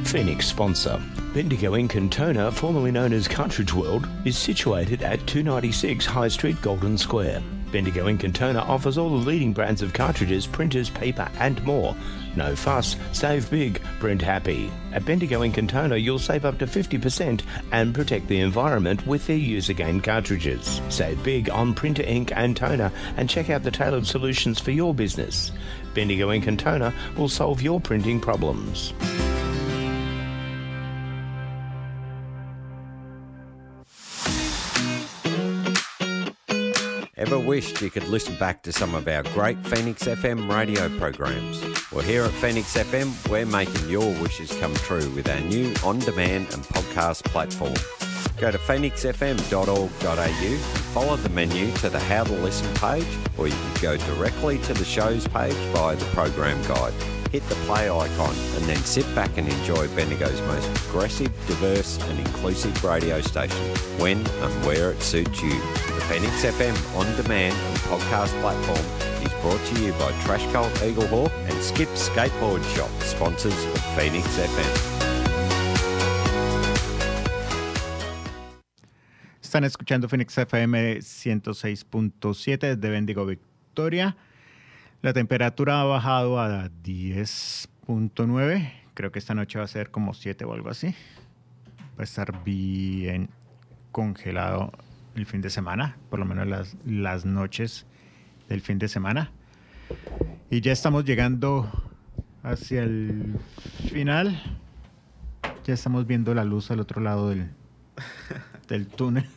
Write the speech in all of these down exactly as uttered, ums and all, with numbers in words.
Phoenix sponsor. Bendigo Ink and Toner, formerly known as Cartridge World, is situated at two ninety-six High Street, Golden Square. Bendigo Ink and Toner offers all the leading brands of cartridges, printers, paper and more. No fuss, save big, print happy. At Bendigo Ink and Toner you'll save up to fifty percent and protect the environment with their Use Again cartridges. Save big on printer ink and toner and check out the tailored solutions for your business. Bendigo Ink and Toner will solve your printing problems. Ever wished you could listen back to some of our great Phoenix F M radio programs? Well, here at Phoenix F M, we're making your wishes come true with our new on-demand and podcast platform. Go to phoenix f m dot org dot a u and follow the menu to the How to Listen page, or you can go directly to the shows page via the program guide. Hit the play icon and then sit back and enjoy Bendigo's most progressive, diverse and inclusive radio station when and where it suits you. The Phoenix F M on-demand and podcast platform is brought to you by Trash Cult Eaglehawk and Skip Skateboard Shop, sponsors of Phoenix F M. Están escuchando Phoenix F M ciento seis punto siete desde Bendigo, Victoria. La temperatura ha bajado a diez punto nueve. Creo que esta noche va a ser como siete o algo así. Va a estar bien congelado el fin de semana, por lo menos las, las noches del fin de semana. Y ya estamos llegando hacia el final. Ya estamos viendo la luz al otro lado del, del túnel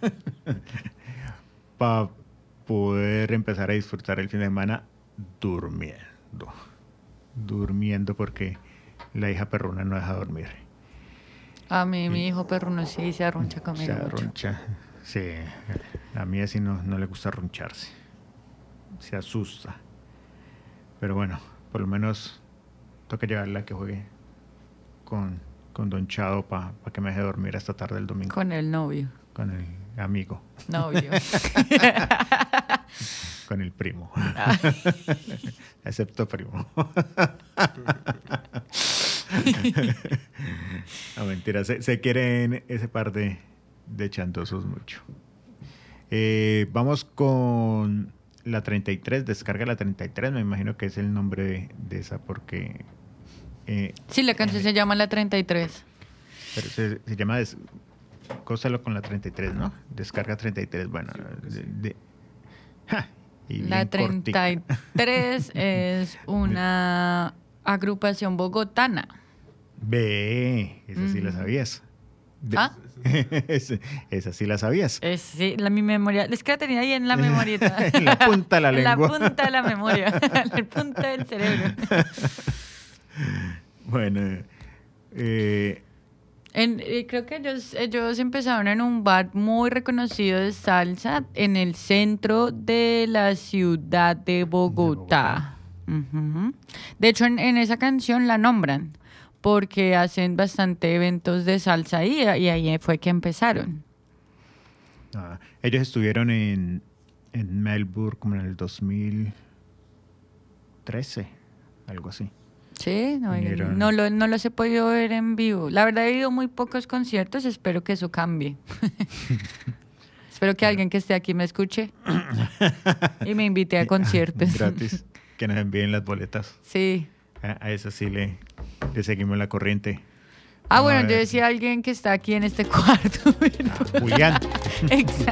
para poder empezar a disfrutar el fin de semana durmiendo. Durmiendo porque la hija perruna no deja dormir. A mí, y mi hijo perruno sí se arruncha conmigo. Se arruncha. Sí, a mí así no, no le gusta arruncharse. Se asusta. Pero bueno, por lo menos toca llevarla a que juegue con, con Don Chado para pa que me deje dormir esta tarde el domingo. Con el novio. Con el amigo. Novio. Con el primo. Excepto primo. No, mentira. Se, se quieren ese par de, de chantosos mucho. Eh, vamos con la treinta y tres. Descarga la treinta y tres. Me imagino que es el nombre de, de esa porque... Eh, sí, la canción eh, se llama La treinta y tres. Pero se, se llama... Des, cósalo con la treinta y tres, ¿no? Descarga treinta y tres. Bueno, de... de ja, la treinta y tres es una agrupación bogotana. Ve, esa sí mm. la sabías. De, ¿Ah? esa, esa sí la sabías. Es, sí, la, mi memoria. Es que la tenía ahí en la memorieta. En la punta de la lengua. En la punta de la memoria. En la punta del cerebro. Bueno, eh... En, eh, creo que ellos, ellos empezaron en un bar muy reconocido de salsa en el centro de la ciudad de Bogotá. De, Bogotá. Uh-huh. De hecho, en, en esa canción la nombran porque hacen bastante eventos de salsa ahí y ahí fue que empezaron. Ah, ellos estuvieron en, en Melbourne como en el dos mil trece, algo así. Sí, no, no, lo, no los he podido ver en vivo. La verdad he ido muy pocos conciertos, espero que eso cambie. Espero que alguien que esté aquí me escuche y me invite a conciertos. Gratis, que nos envíen las boletas. Sí. A, a eso sí le, le seguimos la corriente. Ah, bueno, yo decía alguien que está aquí en este cuarto. Ah, Julián. Exacto.